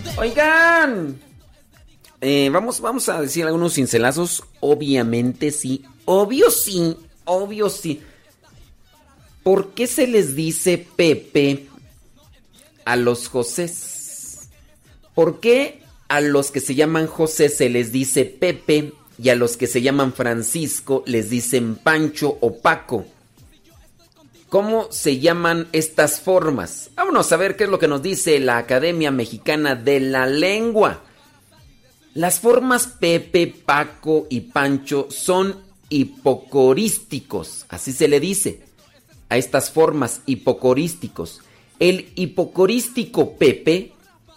Oigan, vamos a decir algunos cincelazos. Obviamente sí, obvio sí, obvio sí. ¿Por qué se les dice Pepe a los Josés? ¿Por qué a los que se llaman José se les dice Pepe y a los que se llaman Francisco les dicen Pancho o Paco? ¿Cómo se llaman estas formas? Vámonos a ver qué es lo que nos dice la Academia Mexicana de la Lengua. Las formas Pepe, Paco y Pancho son hipocorísticos, así se le dice a estas formas, hipocorísticos. El hipocorístico Pepe,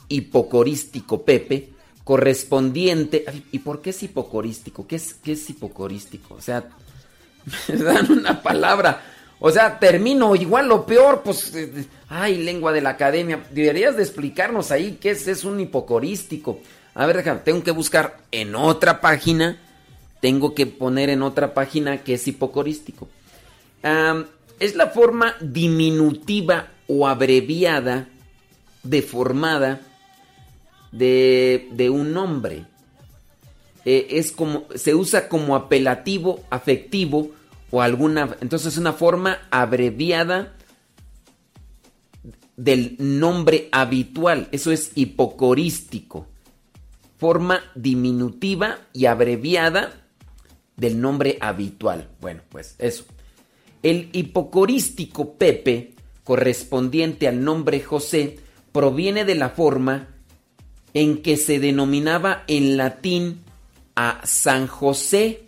correspondiente... ¿Y por qué es hipocorístico? ¿Qué es hipocorístico? O sea, me dan una palabra... O sea, termino igual lo peor, pues... Ay, lengua de la academia. Deberías de explicarnos ahí qué es un hipocorístico. A ver, déjame, tengo que buscar en otra página. Tengo que poner en otra página qué es hipocorístico. Es la forma diminutiva o abreviada, deformada, de un nombre. Es como... Se usa como apelativo, afectivo... o alguna, entonces es una forma abreviada del nombre habitual. Eso es hipocorístico. Forma diminutiva y abreviada del nombre habitual. Bueno, pues eso. El hipocorístico Pepe, correspondiente al nombre José, proviene de la forma en que se denominaba en latín a San José.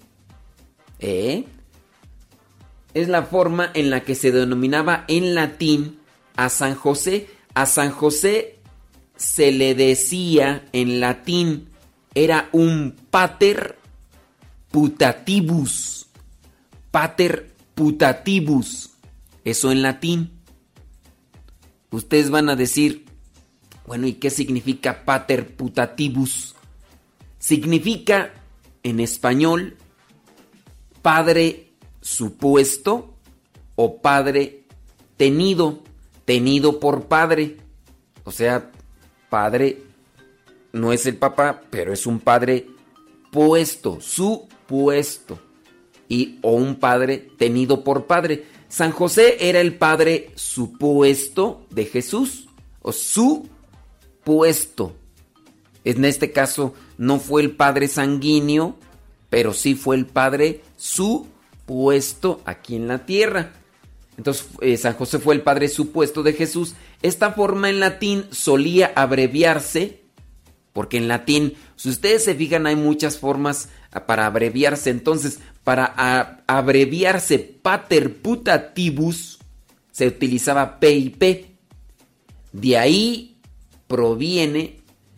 Es la forma en la que se denominaba en latín a San José. A San José se le decía en latín, era un pater putativus. Pater putativus. Eso en latín. Ustedes van a decir, bueno, ¿y qué significa pater putativus? Significa, en español, padre supuesto o padre tenido por padre. O sea, padre no es el papá, pero es un padre puesto, supuesto, o un padre tenido por padre. San José era el padre supuesto de Jesús, o supuesto. En este caso no fue el padre sanguíneo, pero sí fue el padre supuesto aquí en la tierra. Entonces San José fue el padre supuesto de Jesús. Esta forma en latín solía abreviarse, porque en latín, si ustedes se fijan, hay muchas formas para abreviarse. Entonces, para abreviarse pater putativus se utilizaba P y P. De ahí proviene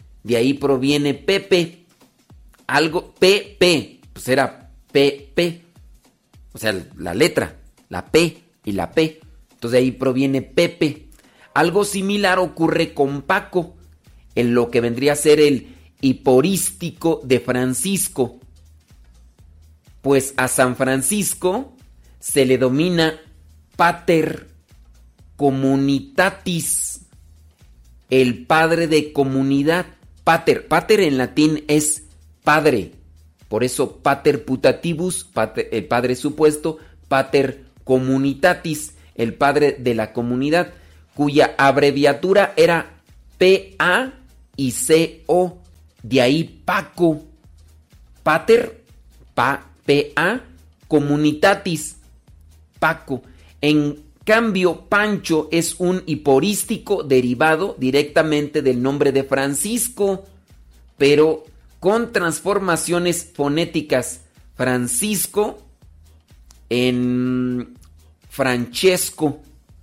Pepe. Algo PP, pues era PP. O sea, la letra, la P y la P. Entonces de ahí proviene Pepe. Algo similar ocurre con Paco, en lo que vendría a ser el hiporístico de Francisco. Pues a San Francisco se le domina pater communitatis, el padre de comunidad. Pater en latín es padre. Por eso pater putativus, el padre supuesto, pater communitatis, el padre de la comunidad, cuya abreviatura era PA y CO. De ahí Paco. Pater, PA, communitatis, Paco. En cambio, Pancho es un hiporístico derivado directamente del nombre de Francisco, pero con transformaciones fonéticas. Francisco en Francesco,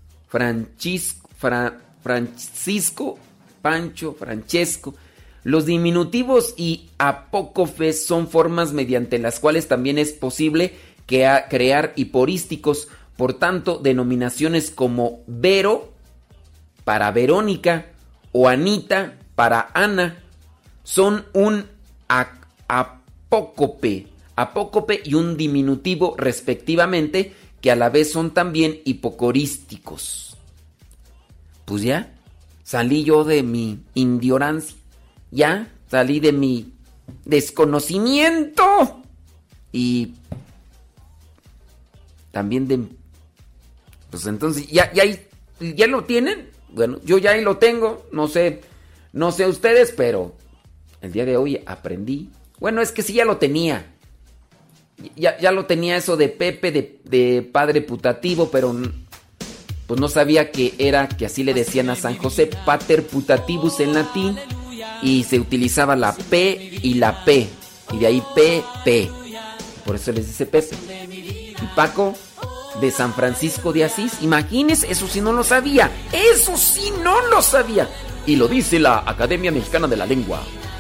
Francisco, Pancho, Francesco. Los diminutivos y apócofes son formas mediante las cuales también es posible crear hiporísticos. Por tanto, denominaciones como Vero para Verónica o Anita para Ana son un apócope y un diminutivo respectivamente, que a la vez son también hipocorísticos. Pues ya salí yo de mi ignorancia. Ya salí de mi desconocimiento y también de... Pues entonces, ¿ya lo tienen? Bueno, yo ya ahí lo tengo, no sé ustedes, pero el día de hoy aprendí. Bueno, es que sí ya lo tenía. Ya lo tenía eso de Pepe, de padre putativo, pero pues no sabía que así le decían a San José, pater putativus en latín, y se utilizaba la P y la P, y de ahí P. Por eso les dice Pepe. Y Paco, de San Francisco de Asís, imagínense, eso sí no lo sabía. Y lo dice la Academia Mexicana de la Lengua.